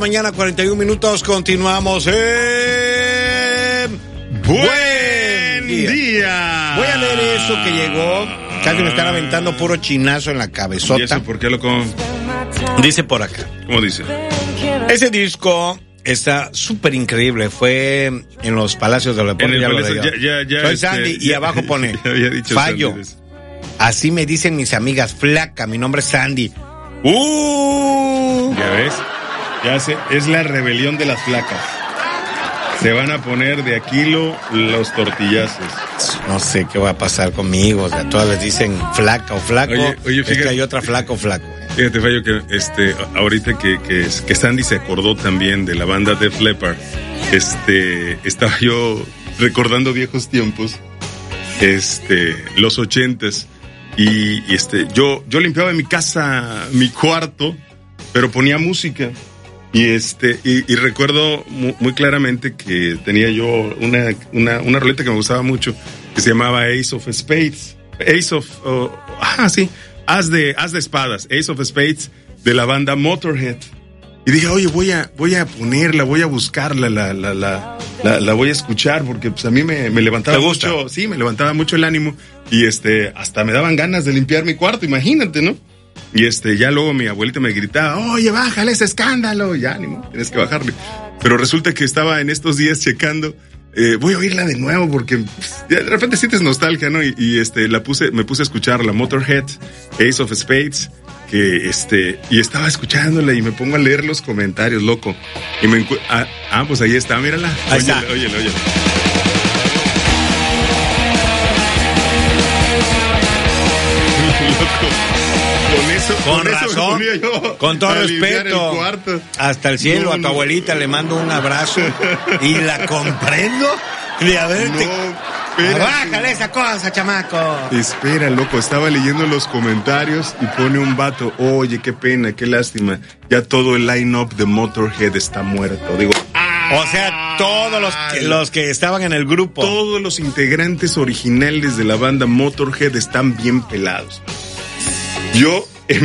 mañana, 41 minutos. Continuamos en Buen día. Voy a leer eso que llegó. Casi me están aventando puro chinazo en la cabezota. ¿Y eso por qué, loco? Dice por acá. ¿Cómo dice? Ese disco está súper increíble. Fue en los Palacios de la Deporte. Soy Sandy y abajo pone fallo. Sandy. Así me dicen mis amigas. Flaca, mi nombre es Sandy. Ya ves, es la rebelión de las flacas. Se van a poner de a kilo los tortillazos. No sé qué va a pasar conmigo. O sea, todas les dicen flaca o flaco. Oye, fíjate, es que hay otra flaca o flaco. Fíjate, Fallo, que ahorita que Sandy se acordó también de la banda Def Leppard, estaba yo recordando viejos tiempos, los 80s, y yo limpiaba en mi casa, mi cuarto, pero ponía música. Y recuerdo muy claramente que tenía yo una roleta que me gustaba mucho, que se llamaba Ace of Spades. As de espadas, Ace of Spades, de la banda Motorhead. Y dije, oye, voy a ponerla, voy a buscarla, la voy a escuchar, porque pues a mí me levantaba mucho, sí, me levantaba mucho el ánimo, y hasta me daban ganas de limpiar mi cuarto, imagínate, ¿no? Y ya luego mi abuelita me gritaba, oye, bájale ese escándalo, ya, ánimo, tienes que bajarle. Pero resulta que estaba en estos días checando, voy a oírla de nuevo porque de repente sientes nostalgia, ¿no? Me puse a escuchar la Motorhead, Ace of Spades, y estaba escuchándola y me pongo a leer los comentarios, loco. Y pues ahí está, mírala. Ahí está. Óyele. Con razón, con todo respeto, hasta el cielo, a tu abuelita le mando un abrazo y la comprendo. Bájale esa cosa, chamaco. Espera, loco, estaba leyendo los comentarios y pone un vato, oye, qué pena, qué lástima, ya todo el line-up de Motorhead está muerto. Digo, o sea, todos los que estaban en el grupo, todos los integrantes originales de la banda Motorhead están bien pelados. Yo